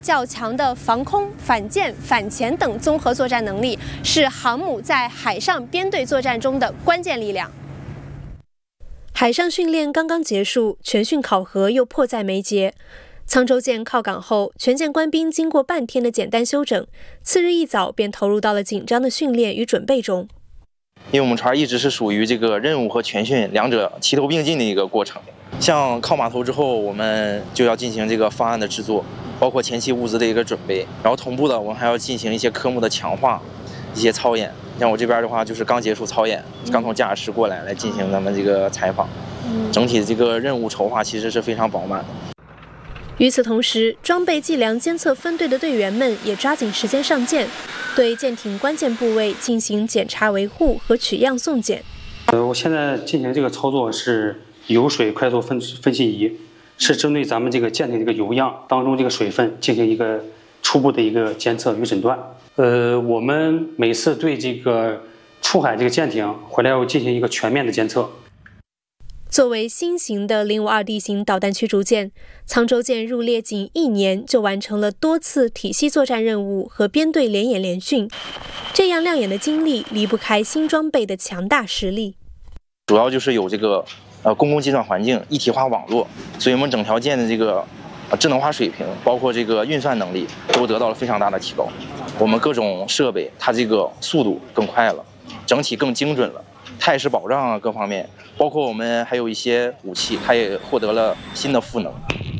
较强的防空、反舰、反潜等综合作战能力，是航母在海上编队作战中的关键力量。海上训练刚刚结束，全训考核又迫在眉睫。沧州舰靠港后，全舰官兵经过半天的简单休整，次日一早便投入到了紧张的训练与准备中。 因为我们船一直是属于这个任务和全训两者齐头并进的一个过程。像靠码头之后，我们就要进行这个方案的制作，包括前期物资的一个准备，然后同步的我们还要进行一些科目的强化，一些操演。像我这边的话，就是刚结束操演，刚从驾驶室过来进行咱们这个采访。整体的这个任务筹划其实是非常饱满的。 与此同时，装备计量监测分队的队员们也抓紧时间上舰，对舰艇关键部位进行检查维护和取样送检。 我现在进行这个操作是油水快速分析仪，是针对咱们这个舰艇这个油样当中这个水分进行一个初步的一个监测与诊断。我们每次对这个出海这个舰艇回来要进行一个全面的监测。 作为新型的052D 型导弹驱逐舰，沧州舰入列仅1年就完成了多次体系作战任务和编队联演联训，这样亮眼的经历离不开新装备的强大实力。 主要就是有这个公共计算环境一体化网络，所以我们整条舰的这个智能化水平，包括这个运算能力都得到了非常大的提高。我们各种设备它这个速度更快了，整体更精准了，态势保障各方面，包括我们还有一些武器，它也获得了新的赋能。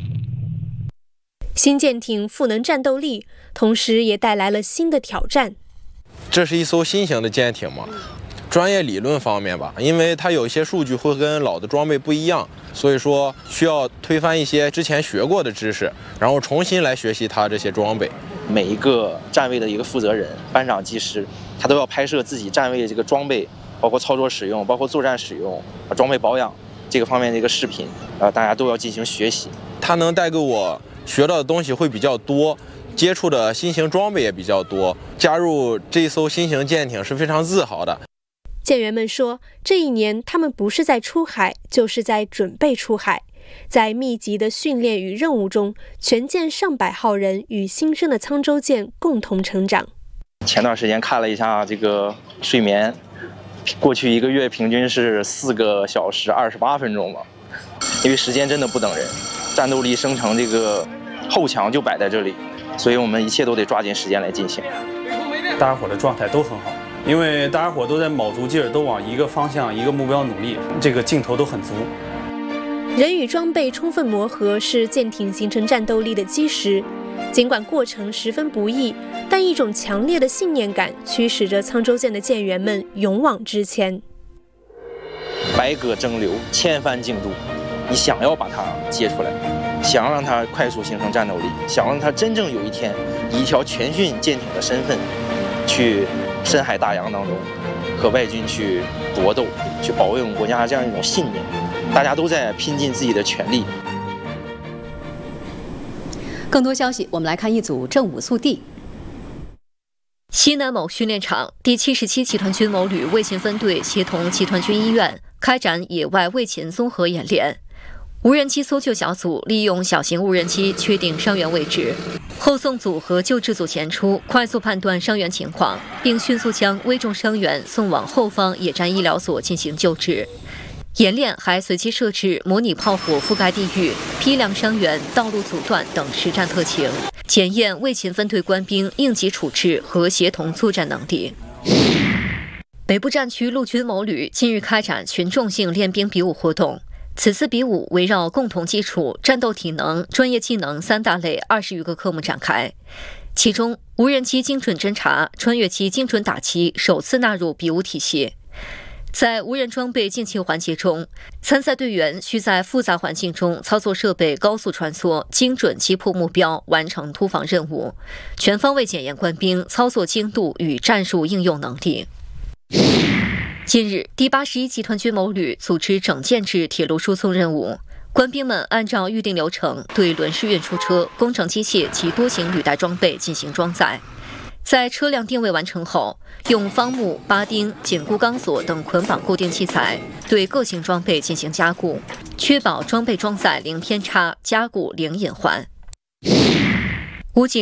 新舰艇赋能战斗力，同时也带来了新的挑战。 这是一艘新型的舰艇嘛，专业理论方面吧，因为它有一些数据会跟老的装备不一样，所以说需要推翻一些之前学过的知识，然后重新来学习它这些装备。 每一个站位的一个负责人、班长、技师，他都要拍摄自己站位的这个装备，包括操作使用，包括作战使用、装备保养这个方面的一个视频，大家都要进行学习。 它能带给我学到的东西会比较多，接触的新型装备也比较多。加入这艘新型舰艇是非常自豪的。 舰员们说，这一年他们不是在出海，就是在准备出海。在密集的训练与任务中，全舰上百号人与新生的沧州舰共同成长。 前段时间看了一下这个睡眠，过去1个月平均是4个小时28分钟吧，因为时间真的不等人，战斗力生成这个后墙就摆在这里，所以我们一切都得抓紧时间来进行。 大家伙的状态都很好，因为大家伙都在卯足劲儿，都往一个方向、一个目标努力，这个劲头都很足。 人与装备充分磨合是舰艇形成战斗力的基石。尽管过程十分不易，但一种强烈的信念感驱使着沧州舰的舰员们勇往直前。 百舸争流，千帆竞渡，你想要把它接出来，想要让它快速形成战斗力，想让它真正有一天以一条全训舰艇的身份去深海大洋当中和外军去搏斗，去保卫我们国家这样一种信念，大家都在拼尽自己的全力。 更多消息，我们来看一组正午速递。西南某训练场第77集团军某旅卫勤分队协同集团军医院开展野外卫勤综合演练。无人机搜救小组利用小型无人机确定伤员位置，后送组和救治组前出，快速判断伤员情况，并迅速将危重伤员送往后方野战医疗所进行救治。演练还随机设置模拟炮火覆盖地域、批量伤员、道路阻断等实战特情，检验卫勤分队官兵应急处置和协同作战能力。北部战区陆军某旅近日开展群众性练兵比武活动，此次比武围绕共同基础、战斗体能、专业技能3大类20余个科目展开，其中无人机精准侦察、穿越机精准打击首次纳入比武体系。在无人装备进气环节中，参赛队员需在复杂环境中操作设备高速穿梭，精准击破目标，完成突防任务，全方位检验官兵操作精度与战术应用能力。近日，第81集团军某旅组织整建制铁路输送任务，官兵们按照预定流程对轮式运输车、工程机械及多型履带装备进行装载。在车辆定位完成后，用方木、八钉、紧固钢索等捆绑固定器材，对各型装备进行加固，确保装备装载零偏差，加固零隐患。 武警